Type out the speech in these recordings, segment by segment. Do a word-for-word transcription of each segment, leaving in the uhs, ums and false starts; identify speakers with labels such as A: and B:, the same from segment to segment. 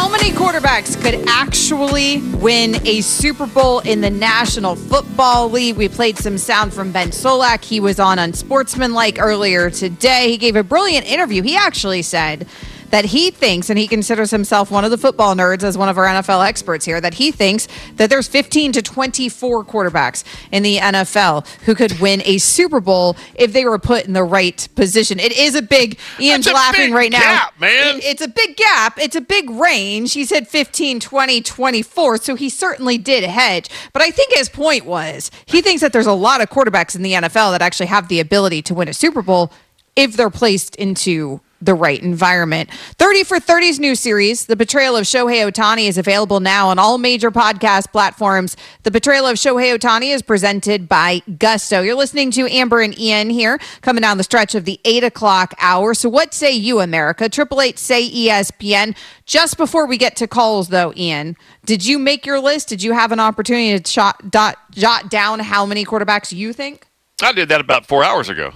A: How many quarterbacks could actually win a Super Bowl in the National Football League? We played some sound from Ben Solak. He was on Unsportsmanlike earlier today. He gave a brilliant interview. He actually said that he thinks, and he considers himself one of the football nerds as one of our N F L experts here, that he thinks that there's fifteen to twenty-four quarterbacks in the N F L who could win a Super Bowl if they were put in the right position. It is a big, Ian's
B: That's a
A: laughing
B: big
A: right now.
B: gap, man.
A: It, it's a big gap. It's a big range. He said fifteen, twenty, twenty-four, so he certainly did hedge. But I think his point was he thinks that there's a lot of quarterbacks in the N F L that actually have the ability to win a Super Bowl if they're placed into the right environment. thirty for thirty's new series, The Betrayal of Shohei Ohtani, is available now on all major podcast platforms. The Betrayal of Shohei Ohtani is presented by Gusto. You're listening to Amber and Ian here, coming down the stretch of the eight o'clock hour. So what say you, America? Triple eight say E S P N. Just before we get to calls, though, Ian, did you make your list? Did you have an opportunity to jot, dot, jot down how many quarterbacks you think?
B: I did that about four hours ago.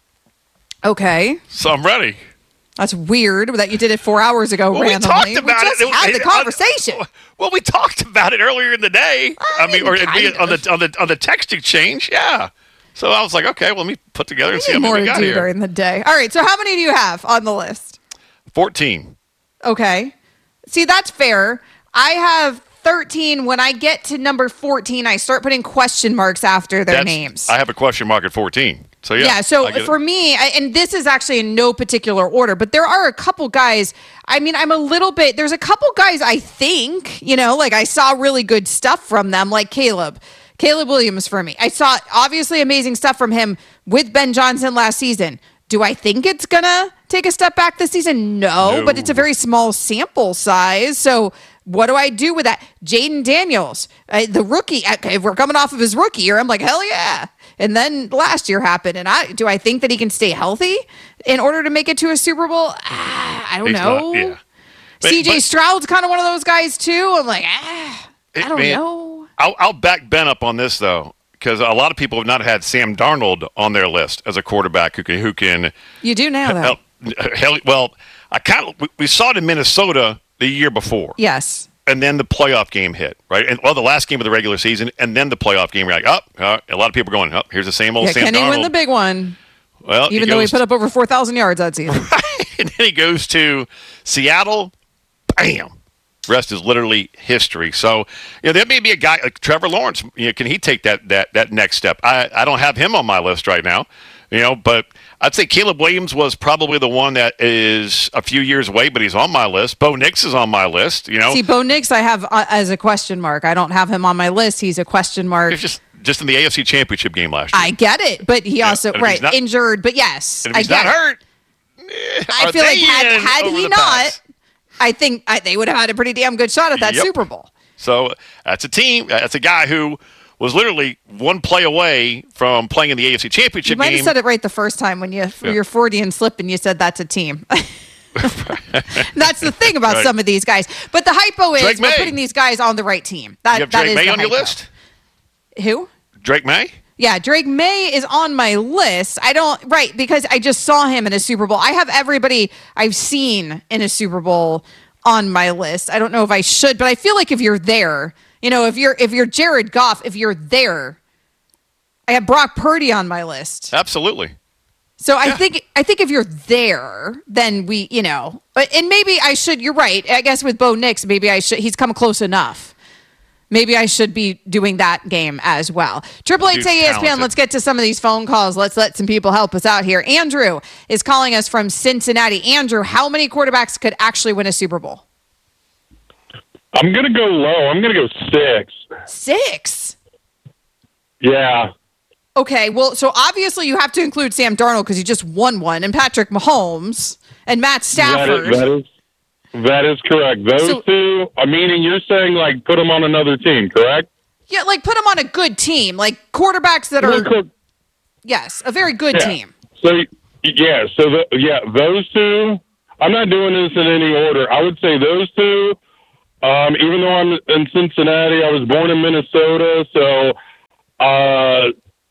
A: Okay.
B: So I'm ready.
A: That's weird that you did it four hours ago
B: well,
A: randomly.
B: We talked about
A: we just
B: it.
A: had
B: it,
A: the conversation.
B: It, well, we talked about it earlier in the day.
A: I,
B: I mean,
A: mean
B: or it'd be
A: of.
B: on the on the on the text exchange. Yeah. So I was like, okay, well, let me put together and
A: we
B: see how
A: need
B: many
A: more
B: we
A: to
B: got
A: do
B: here.
A: during the day. All right. So how many do you have on the list?
B: Fourteen.
A: Okay. See, that's fair. I have thirteen. When I get to number fourteen, I start putting question marks after their
B: That's,
A: names.
B: I have a question mark at fourteen. So yeah.
A: Yeah. So for me, I, and this is actually in no particular order, but there are a couple guys. I mean, I'm a little bit. There's a couple guys I think, you know, like I saw really good stuff from them, like Caleb. Caleb Williams for me. I saw obviously amazing stuff from him with Ben Johnson last season. Do I think it's going to take a step back this season? No,
B: No.
A: but it's a very small sample size. So what do I do with that? Jaden Daniels, uh, the rookie. Okay, if we're coming off of his rookie year, I'm like, hell yeah. And then last year happened. And I do I think that he can stay healthy in order to make it to a Super Bowl? Ah, I don't
B: He's
A: know.
B: not, yeah. But-
A: C J
B: but-
A: Stroud's kind of one of those guys too. I'm like, ah, I don't
B: Man,
A: know.
B: I'll, I'll back Ben up on this though, because a lot of people have not had Sam Darnold on their list as a quarterback who can who can
A: You do now, though.
B: help. Hell, well, I kind of we, we saw it in Minnesota the year before.
A: Yes.
B: And then the playoff game hit, right? And well, the last game of the regular season, and then the playoff game. We're like, oh, uh, a lot of people are going, oh, here's the same old
A: Yeah,
B: Sam
A: can he
B: Darnold.
A: win the big one?
B: Well,
A: Even
B: he
A: though he
B: goes,
A: put up over four thousand yards that season.
B: and then he goes to Seattle. Bam. Rest is literally history. So, you know, there may be a guy like Trevor Lawrence. You know, can he take that that that next step? I, I don't have him on my list right now, you know, but I'd say Caleb Williams was probably the one that is a few years away, but he's on my list. Bo Nix is on my list, you know.
A: See, Bo Nix I have uh, as a question mark. I don't have him on my list. He's a question mark.
B: It's just just in the A F C Championship game last year.
A: I get it, but he
B: Yeah,
A: also,
B: and if
A: right,
B: he's not-
A: injured, but yes.
B: and if
A: I
B: he's
A: get
B: not
A: it.
B: hurt, eh,
A: I
B: are
A: feel like
B: they
A: had,
B: in
A: had
B: over
A: he
B: the
A: not,
B: pass?
A: I think I, they would have had a pretty damn good shot at that
B: Yep.
A: Super Bowl.
B: So that's a team. That's a guy who was literally one play away from playing in the A F C Championship
A: You might
B: game.
A: have said it right the first time when you,
B: Yeah.
A: you're Freudian slip and you said that's a team. That's the thing about
B: Right.
A: some of these guys. But the hypo is
B: Drake
A: we're
B: May.
A: putting these guys on the right team. That,
B: you have
A: that
B: Drake
A: is
B: May
A: the
B: on your
A: hypo.
B: list?
A: Who?
B: Drake May?
A: Yeah, Drake May is on my list. I don't, right, because I just saw him in a Super Bowl. I have everybody I've seen in a Super Bowl on my list. I don't know if I should, but I feel like if you're there, you know, if you're if you're Jared Goff, if you're there, I have Brock Purdy on my list.
B: Absolutely.
A: So I
B: Yeah.
A: think I think if you're there, then we, you know, but and maybe I should. You're right. I guess with Bo Nix, maybe I should. He's come close enough. Maybe I should be doing that game as well. Triple eight
B: Dude's
A: say E S P N.
B: talented.
A: Let's get to some of these phone calls. Let's let some people help us out here. Andrew is calling us from Cincinnati. Andrew, how many quarterbacks could actually win a Super Bowl?
C: I'm going to go low. I'm going to go six.
A: Six.
C: Yeah.
A: Okay, well, so obviously you have to include Sam Darnold because he just won one, and Patrick Mahomes and Matt
C: That
A: Stafford.
C: is, that is that is correct. Those
A: So-
C: two, I mean, you're saying, like, put them on another team, correct?
A: Yeah, like put them on a good team, like quarterbacks that are,
C: Cool.
A: yes, a very good
C: Yeah.
A: team.
C: So, yeah, so, the, yeah, those two, I'm not doing this in any order. I would say those two, um, even though I'm in Cincinnati, I was born in Minnesota, so uh,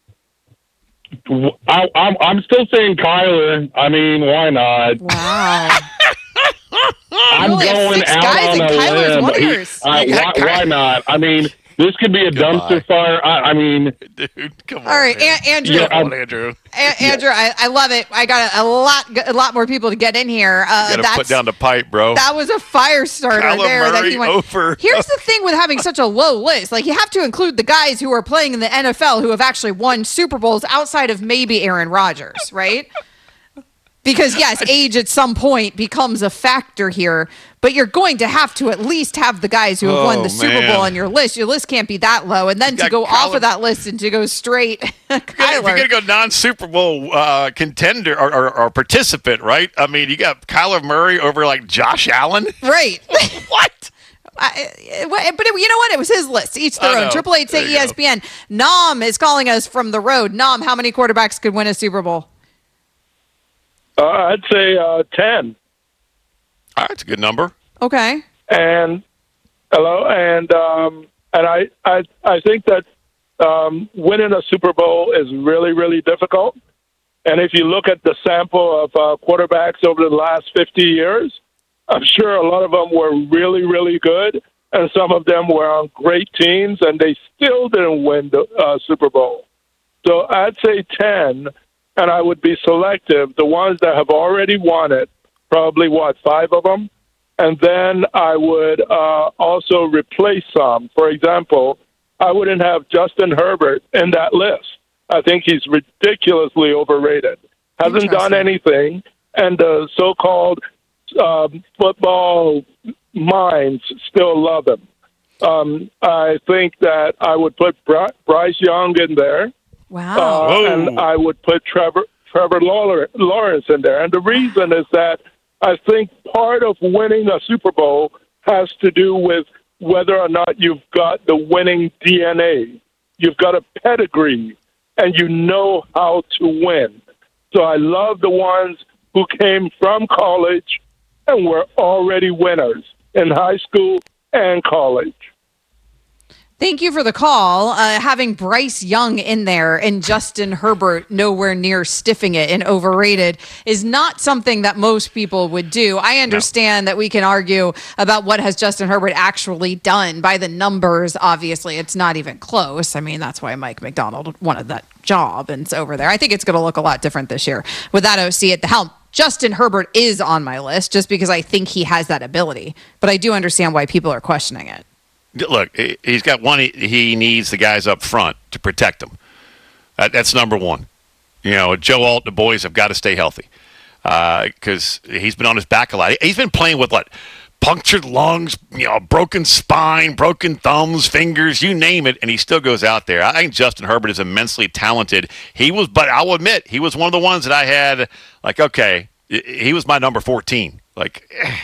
C: I, I'm, I'm still saying Kyler. I mean, why not?
A: Wow.
C: I I'm
A: only have
C: going
A: six
C: out
A: guys
C: on
A: and
C: a
A: Kyler's
C: limb.
A: one of
C: He-
A: yours.
C: uh,
B: You
C: why,
B: got
C: why
B: Ky-
C: not? I mean, this could be a
B: Goodbye.
C: dumpster fire. I, I mean,
B: Dude, come on.
A: All right,
B: man.
A: An- Andrew.
C: Yeah,
B: Come on,
C: I'm-
B: Andrew.
A: A- Andrew, I, I love it. I got a, a lot, a lot more people to get in here. Uh,
B: Got to
A: that's
B: put down the pipe, bro.
A: that was a fire starter
B: Kyler
A: there. that
B: Murray
A: he went.
B: over.
A: Here's the thing with having such a low list. Like, you have to include the guys who are playing in the N F L who have actually won Super Bowls outside of maybe Aaron Rodgers, right? Because, yes, age at some point becomes a factor here, but you're going to have to at least have the guys who have won
B: Oh,
A: the Super
B: man.
A: Bowl on your list. Your list can't be that low. And then
B: You
A: to
B: got
A: go off
B: Kyler-
A: of that list and to go straight,
B: If you're
A: Kyler.
B: going to go non-Super Bowl uh, contender or, or, or participant, right? I mean, you got Kyler Murray over like Josh Allen.
A: Right.
B: What?
A: I, but it, you know what? It was his list. Each
B: I
A: their own.
B: know.
A: Triple Eight
B: There
A: say
B: you
A: E S P N. Nam is calling us from the road. Nam, how many quarterbacks could win a Super Bowl?
D: Uh, I'd say uh, ten.
B: All right, it's a good number.
A: Okay.
D: And hello, and um, and I, I I think that um, winning a Super Bowl is really really difficult. And if you look at the sample of uh, quarterbacks over the last fifty years, I'm sure a lot of them were really really good, and some of them were on great teams, and they still didn't win the uh, Super Bowl. So I'd say ten, and I would be selective. The ones that have already won it, probably what, five of them? And then I would uh, also replace some. For example, I wouldn't have Justin Herbert in that list. I think he's ridiculously overrated. Hasn't done anything, and the so-called um, football minds still love him. Um, I think that I would put Bry- Bryce Young in there.
A: Wow.
D: Uh,
B: Whoa.
D: and I would put Trevor Trevor Lawler- Lawrence in there. And the reason is that I think part of winning a Super Bowl has to do with whether or not you've got the winning D N A. You've got a pedigree, and you know how to win. So I love the ones who came from college and were already winners in high school and college.
A: Thank you for the call. Uh, having Bryce Young in there and Justin Herbert nowhere near stiffing it and overrated is not something that most people would do. I understand no. that we can argue about what has Justin Herbert actually done by the numbers. Obviously, it's not even close. I mean, that's why Mike McDonald wanted that job and it's over there. I think it's going to look a lot different this year with that O C at the helm. Justin Herbert is on my list just because I think he has that ability, but I do understand why people are questioning it.
B: Look, he's got one. He needs the guys up front to protect him. That's number one. You know, Joe Alt, the boys have got to stay healthy because uh, he's been on his back a lot. He's been playing with what? Punctured lungs, you know, broken spine, broken thumbs, fingers, you name it, and he still goes out there. I think Justin Herbert is immensely talented. He was, but I'll admit, he was one of the ones that I had, like, okay, he was my number fourteen. Like, eh.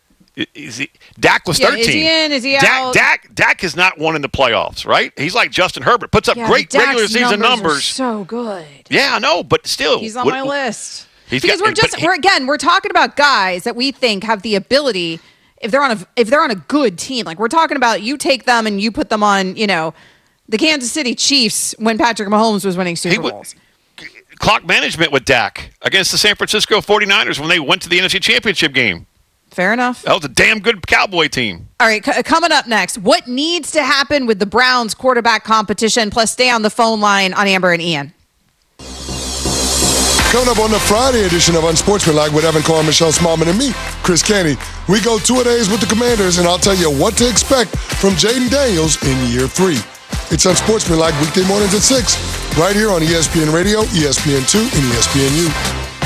B: Is he, Dak was thirteen.
A: Yeah, is he in? Is he
B: Dak,
A: out?
B: Dak, Dak has not won in the playoffs, right? He's like Justin Herbert. Puts up
A: yeah,
B: great
A: Dak's
B: regular season
A: numbers.
B: numbers.
A: Are so good.
B: Yeah, I know, but still.
A: He's on
B: what,
A: my list.
B: He's
A: because
B: got,
A: we're just
B: he,
A: we're again we're talking about guys that we think have the ability if they're on a if they're on a good team. Like we're talking about you take them and you put them on, you know, the Kansas City Chiefs when Patrick Mahomes was winning Super Bowls.
B: Clock management with Dak against the San Francisco forty-niners when they went to the N F C Championship game.
A: Fair enough.
B: That was a damn good Cowboy team.
A: All right, c- coming up next, what needs to happen with the Browns quarterback competition? Plus, stay on the phone line on Amber and Ian.
E: Coming up on the Friday edition of Unsportsmanlike with Evan Carr, Michelle Smallman, and me, Chris Canty, we go two-a-days with the Commanders, and I'll tell you what to expect from Jaden Daniels in year three. It's Unsportsmanlike weekday mornings at six, right here on E S P N Radio, E S P N two, and E S P N U.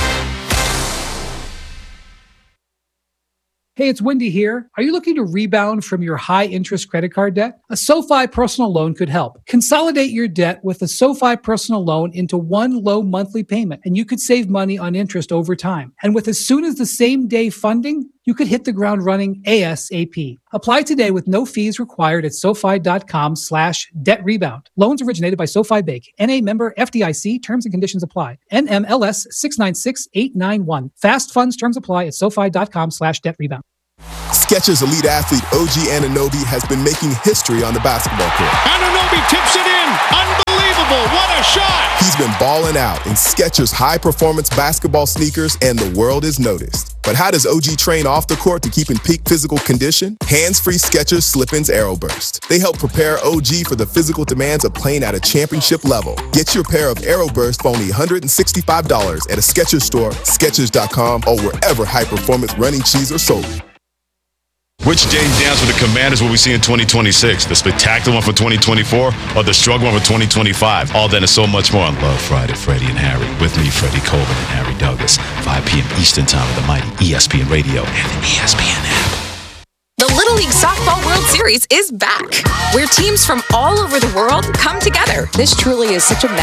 F: Hey, it's Wendy here. Are you looking to rebound from your high-interest credit card debt? A SoFi personal loan could help. Consolidate your debt with a SoFi personal loan into one low monthly payment, and you could save money on interest over time. And with as soon as the same day funding, you could hit the ground running ASAP. Apply today with no fees required at SoFi.com slash debt rebound. Loans originated by SoFi Bank. N A member F D I C. Terms and conditions apply. N M L S six nine six eight nine one. Fast funds terms apply at SoFi.com slash debt rebound.
G: Skechers elite athlete O G Anunoby has been making history on the basketball court.
H: Anunoby tips it in. Unbelievable. What a shot.
G: He's been balling out in Skechers high-performance basketball sneakers, and the world has noticed. But how does O G train off the court to keep in peak physical condition? Hands-free Skechers Slip-ins Aeroburst. They help prepare O G for the physical demands of playing at a championship level. Get your pair of Aeroburst for only one hundred sixty-five dollars at a Skechers store, Skechers dot com, or wherever high-performance running shoes are sold.
I: Which Jaden Daniels for the Commanders will we see in twenty twenty-six? The spectacular one for twenty twenty-four or the struggle one for twenty twenty-five? All that and so much more on Love Friday, Freddie and Harry. With me, Freddie Colvin and Harry Douglas. five p.m. Eastern Time with the mighty E S P N Radio and the E S P N app.
J: The Little League Softball World Series is back, where teams from all over the world come together.
K: This truly is such a